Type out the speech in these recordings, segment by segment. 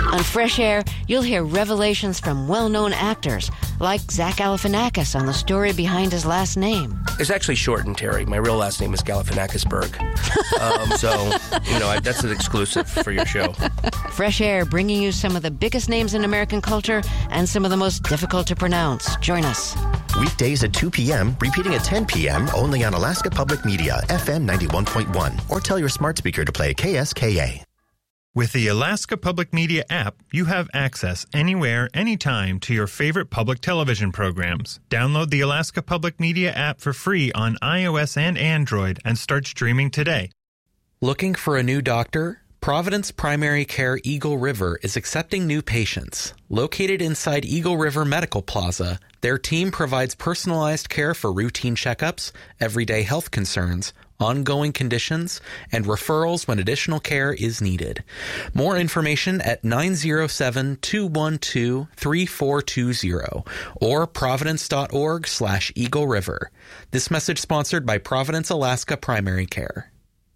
On Fresh Air, you'll hear revelations from well-known actors, like Zach Galifianakis on the story behind his last name. It's actually shortened, Terry. My real last name is Galifianakisberg. That's an exclusive for your show. Fresh Air, bringing you some of the biggest names in American culture and some of the most difficult to pronounce. Join us. Weekdays at 2 p.m., repeating at 10 p.m., only on Alaska Public Media, FM 91.1. Or tell your smart speaker to play KSKA. With the Alaska Public Media app, you have access anywhere, anytime to your favorite public television programs. Download the Alaska Public Media app for free on iOS and Android and start streaming today. Looking for a new doctor? Providence Primary Care Eagle River is accepting new patients. Located inside Eagle River Medical Plaza, their team provides personalized care for routine checkups, everyday health concerns, ongoing conditions, and referrals when additional care is needed. More information at 907-212-3420 or providence.org/Eagle River. This message sponsored by Providence, Alaska Primary Care.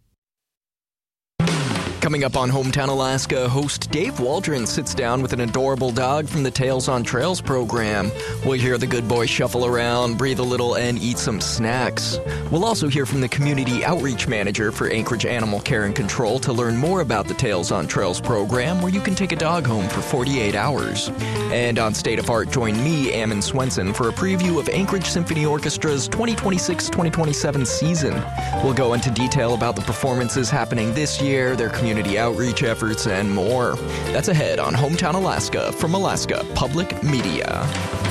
Coming up on Hometown Alaska, host Dave Waldron sits down with an adorable dog from the Tales on Trails program. We'll hear the good boy shuffle around, breathe a little, and eat some snacks. We'll also hear from the community outreach manager for Anchorage Animal Care and Control to learn more about the Tales on Trails program, where you can take a dog home for 48 hours. And on State of Art, join me, Ammon Swenson, for a preview of Anchorage Symphony Orchestra's 2026-2027 season. We'll go into detail about the performances happening this year, their community outreach efforts, and more. That's ahead on Hometown Alaska from Alaska Public Media.